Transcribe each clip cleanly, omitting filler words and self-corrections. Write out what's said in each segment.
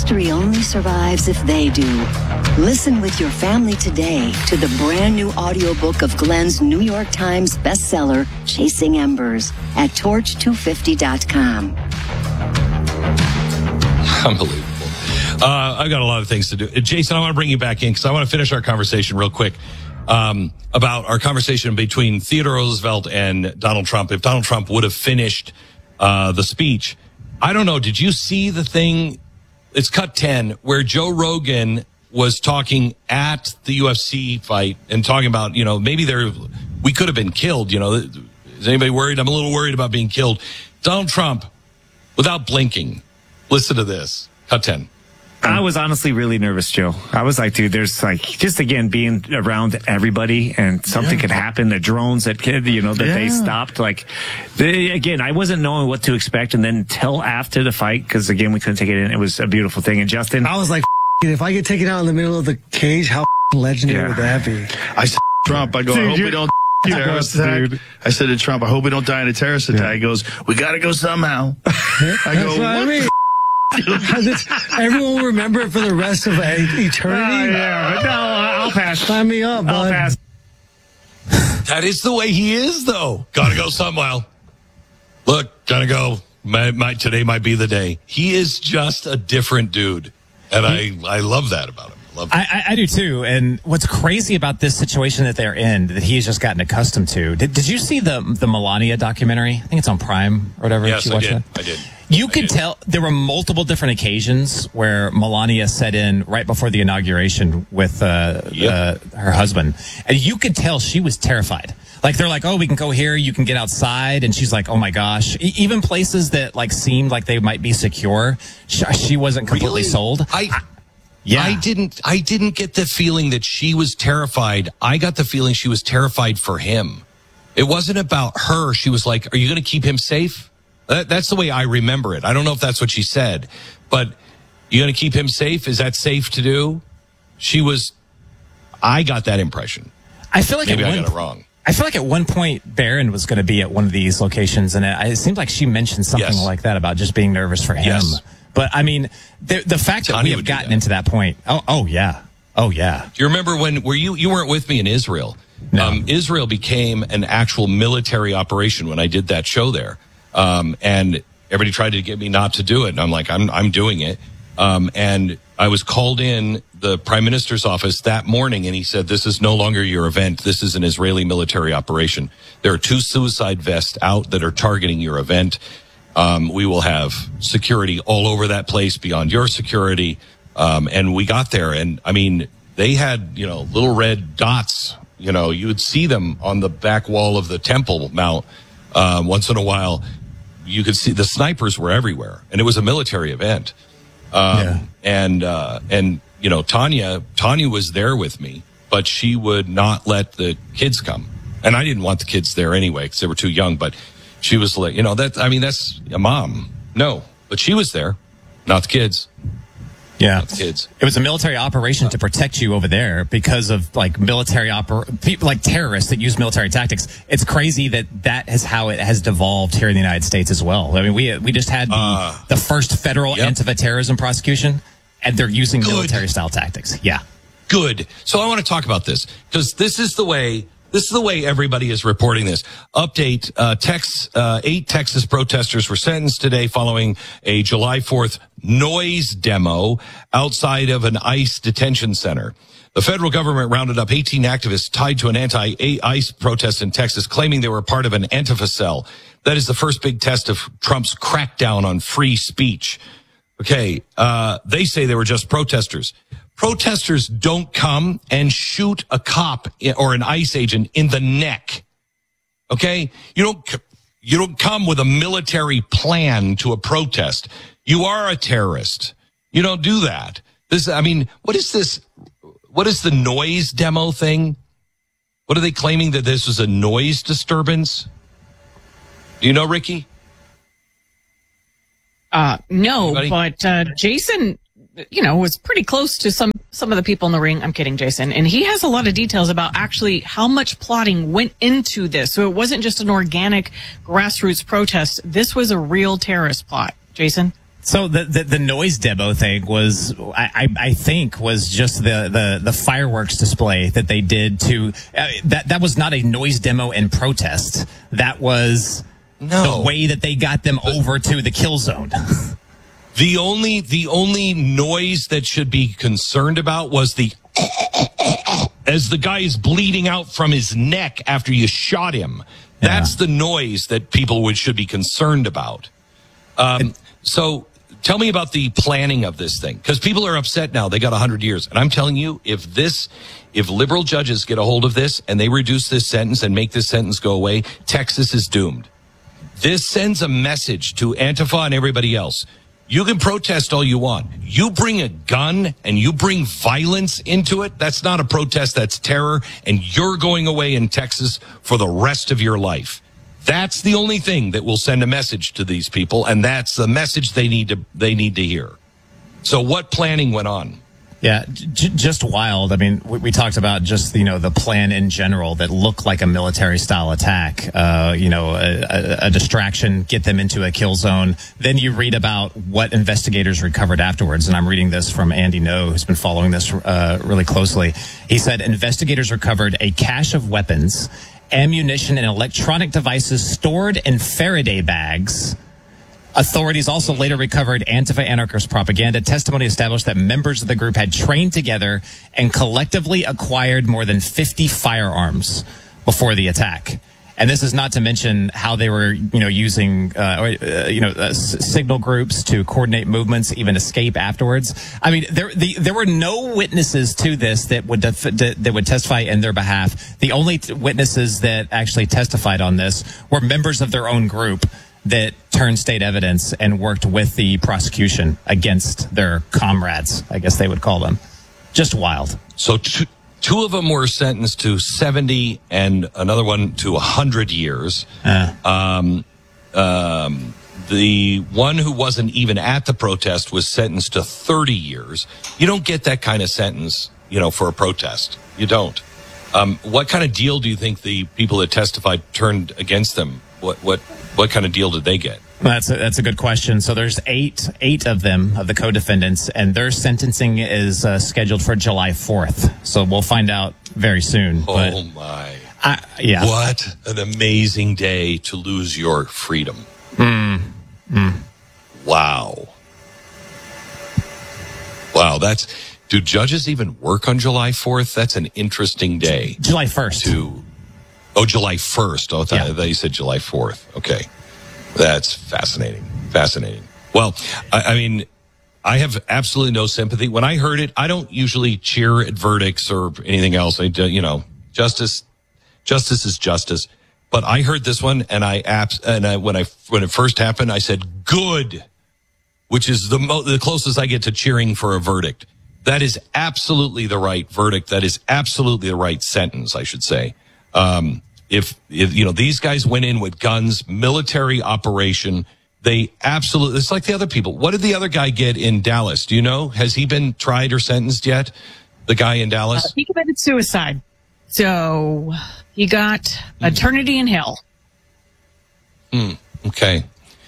history only survives if they do. Listen with your family today to the brand new audiobook of Glenn's New York Times bestseller, Chasing Embers, at torch250.com. Unbelievable. I've got a lot of things to do. Jason, I want to bring you back in because I want to finish our conversation real quick about our conversation between Theodore Roosevelt and Donald Trump. If Donald Trump would have finished the speech, I don't know. Did you see the thing? It's cut 10 where Joe Rogan was talking at the UFC fight and talking about, maybe we could have been killed. Is anybody worried? I'm a little worried about being killed. Donald Trump, without blinking, listen to this. Cut 10. I was honestly really nervous, Joe. I was like, dude, there's just again being around everybody and something could happen. The drones that they stopped. Again, I wasn't knowing what to expect, and then till after the fight, because again we couldn't take it in. It was a beautiful thing. And Justin, I was like, if I get taken out in the middle of the cage, how legendary would that be? I said Trump. I go, I hope we don't terrorist attack. Dude. I said to Trump, I hope we don't die in a terrorist attack. He goes, we got to go somehow. I go, what? I mean. Everyone will remember it for the rest of eternity. I'll pass. Sign me up, bud. I'll pass. That is the way he is, though. Gotta go somewhere. Look, gotta go. Today might be the day. He is just a different dude, and I love that about him. I do too. And what's crazy about this situation that they're in, that he's just gotten accustomed to. Did you see the Melania documentary? I think it's on Prime or whatever. Yes, I did. You could tell there were multiple different occasions where Melania sat in right before the inauguration with her husband. And you could tell she was terrified. Like, they're like, oh, we can go here, you can get outside. And she's like, oh my gosh. Even places that seemed like they might be secure, she wasn't completely sold. Yeah. I didn't get the feeling that she was terrified. I got the feeling she was terrified for him. It wasn't about her. She was like, are you going to keep him safe? That's the way I remember it. I don't know if that's what she said, but you going to keep him safe? Is that safe to do? I got that impression. I feel like maybe I got it wrong. I feel like at one point Barron was going to be at one of these locations, and it seemed like she mentioned something like that about just being nervous for him. Yes. But I mean, the fact that we have gotten into that point. Oh yeah. Do you remember you weren't with me in Israel? No. Israel became an actual military operation when I did that show there. And everybody tried to get me not to do it. And I'm like, I'm doing it. And I was called in the Prime Minister's office that morning, and he said, this is no longer your event. This is an Israeli military operation. There are 2 suicide vests out that are targeting your event. We will have security all over that place beyond your security. And we got there, and I mean, they had, little red dots. You would see them on the back wall of the Temple Mount. Once in a while, you could see the snipers were everywhere, and it was a military event. And Tanya was there with me, but she would not let the kids come. And I didn't want the kids there anyway, because they were too young, but she was like, that's a mom. No, but she was there, not the kids. Yeah. Not the kids. It was a military operation to protect you over there because of military people like terrorists that use military tactics. It's crazy that is how it has devolved here in the United States as well. I mean, we just had the first federal anti-terrorism prosecution, and they're using military style tactics. Yeah. Good. So I want to talk about this because this is the way everybody is reporting this. Update, 8 Texas protesters were sentenced today following a July 4th noise demo outside of an ICE detention center. The federal government rounded up 18 activists tied to an anti-ICE protest in Texas, claiming they were part of an Antifa cell. That is the first big test of Trump's crackdown on free speech. Okay, they say they were just protesters. Protesters don't come and shoot a cop or an ICE agent in the neck. Okay? You don't come with a military plan to a protest. You are a terrorist. You don't do that. What is this? What is the noise demo thing? What are they claiming, that this was a noise disturbance? Do you know, Ricky? No, Anybody? but Jason, was pretty close to some of the people in the ring. I'm kidding, Jason. And he has a lot of details about actually how much plotting went into this. So it wasn't just an organic grassroots protest. This was a real terrorist plot. Jason? So the noise demo thing was, I think, was just the fireworks display that they did to that was not a noise demo and protest. That was the way that they got them over to the kill zone. The only noise that should be concerned about was the as the guy is bleeding out from his neck after you shot him. That's the noise that people should be concerned about. So tell me about the planning of this thing, because people are upset now. They got 100 years. And I'm telling you, if liberal judges get a hold of this and they reduce this sentence and make this sentence go away, Texas is doomed. This sends a message to Antifa and everybody else. You can protest all you want. You bring a gun and you bring violence into it, that's not a protest, that's terror, and you're going away in Texas for the rest of your life. That's the only thing that will send a message to these people, and that's the message they need to hear. So what planning went on? Yeah, just wild. I mean, we talked about just, the plan in general that looked like a military style attack, a distraction, get them into a kill zone. Then you read about what investigators recovered afterwards. And I'm reading this from Andy No, who's been following this really closely. He said investigators recovered a cache of weapons, ammunition, and electronic devices stored in Faraday bags. Authorities also later recovered Antifa-anarchist propaganda. Testimony established that members of the group had trained together and collectively acquired more than 50 firearms before the attack. And this is not to mention how they were, using, signal groups to coordinate movements, even escape afterwards. I mean, there were no witnesses to this that would testify in their behalf. The only witnesses that actually testified on this were members of their own group that turned state evidence and worked with the prosecution against their comrades, I guess they would call them. Just wild. So two of them were sentenced to 70 and another one to 100 years. The one who wasn't even at the protest was sentenced to 30 years. You don't get that kind of sentence, for a protest. You don't. What kind of deal do you think the people that testified turned against them? What kind of deal did they get? That's a good question. So there's eight of them, of the co-defendants, and their sentencing is scheduled for July 4th. So we'll find out very soon. Oh my! Yeah. What an amazing day to lose your freedom! Wow. Do judges even work on July 4th? That's an interesting day. July 1st. July 1st. Oh, I thought you said July 4th. Okay. That's fascinating. Well, I mean, I have absolutely no sympathy. When I heard it, I don't usually cheer at verdicts or anything else. Justice is justice. But I heard this one, and when it first happened, I said, good, which is the closest I get to cheering for a verdict. That is absolutely the right verdict. That is absolutely the right sentence, I should say. If these guys went in with guns, military operation, it's like the other people. What did the other guy get in Dallas? Do you know? Has he been tried or sentenced yet? The guy in Dallas? He committed suicide. So he got eternity in hell. Okay.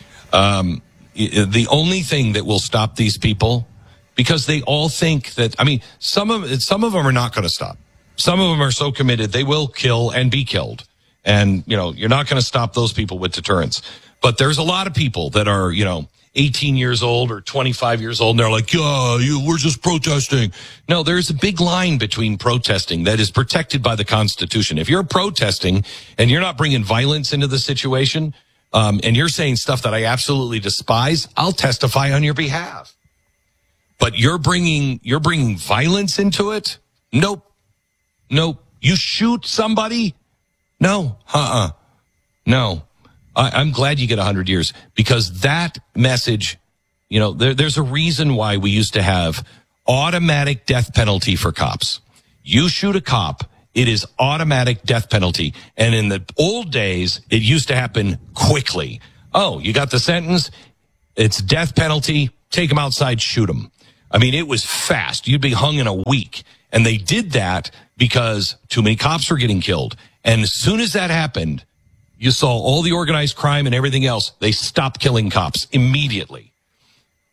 The only thing that will stop these people, because they all think that, some of them are not going to stop. Some of them are so committed, they will kill and be killed. And, you're not going to stop those people with deterrence. But there's a lot of people that are, 18 years old or 25 years old, and they're like, we're just protesting. No, there's a big line between protesting that is protected by the Constitution. If you're protesting and you're not bringing violence into the situation, and you're saying stuff that I absolutely despise, I'll testify on your behalf. But you're bringing violence into it? Nope. You shoot somebody? No. No. I'm glad you get 100 years, because that message, there's a reason why we used to have automatic death penalty for cops. You shoot a cop, it is automatic death penalty. And in the old days, it used to happen quickly. Oh, you got the sentence? It's death penalty. Take him outside, shoot him. It was fast. You'd be hung in a week. And they did that because too many cops were getting killed. And as soon as that happened, you saw all the organized crime and everything else. They stopped killing cops immediately.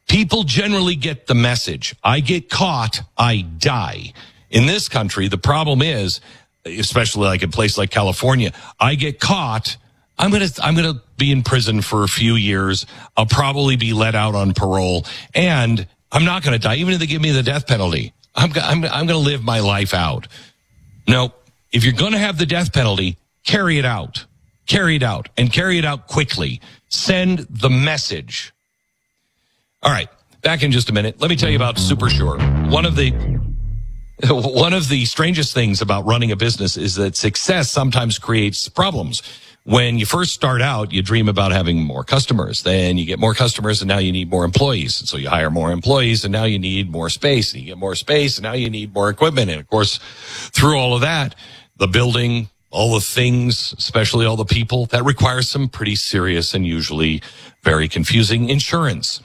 People generally get the message. I get caught, I die. In this country, the problem is, especially like in a place like California, I get caught, I'm gonna be in prison for a few years. I'll probably be let out on parole, and I'm not gonna die, even if they give me the death penalty. I'm gonna live my life out. No, if you're gonna have the death penalty, carry it out. Carry it out, and carry it out quickly. Send the message. All right, back in just a minute. Let me tell you about Supersure. One of the strangest things about running a business is that success sometimes creates problems. When you first start out, you dream about having more customers. Then you get more customers, and now you need more employees. And so you hire more employees, and now you need more space. And you get more space, and now you need more equipment. And of course, through all of that, the building, all the things, especially all the people, that requires some pretty serious and usually very confusing insurance.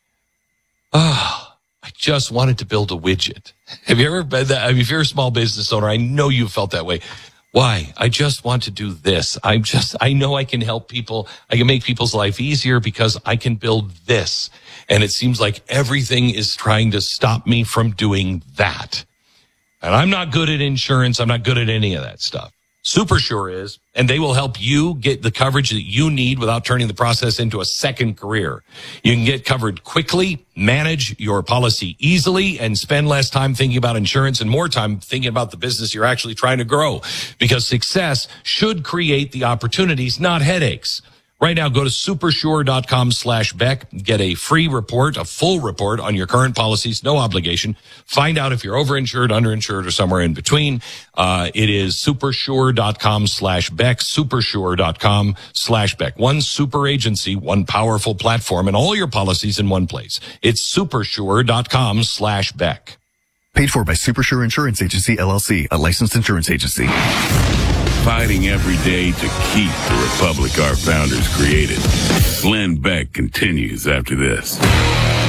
I just wanted to build a widget. Have you ever been that? I mean, if you're a small business owner, I know you felt that way. Why? I just want to do this. I know I can help people. I can make people's life easier because I can build this. And it seems like everything is trying to stop me from doing that. And I'm not good at insurance. I'm not good at any of that stuff. Supersure is, and they will help you get the coverage that you need without turning the process into a second career. You can get covered quickly, manage your policy easily, and spend less time thinking about insurance and more time thinking about the business you're actually trying to grow. Because success should create the opportunities, not headaches. Right now, go to supersure.com/Beck. Get a free report, a full report on your current policies, no obligation. Find out if you're overinsured, underinsured, or somewhere in between. It is supersure.com/Beck, supersure.com/Beck. One super agency, one powerful platform, and all your policies in one place. It's supersure.com/Beck. Paid for by Supersure Insurance Agency, LLC, a licensed insurance agency. Fighting every day to keep the republic our founders created. Glenn Beck continues after this.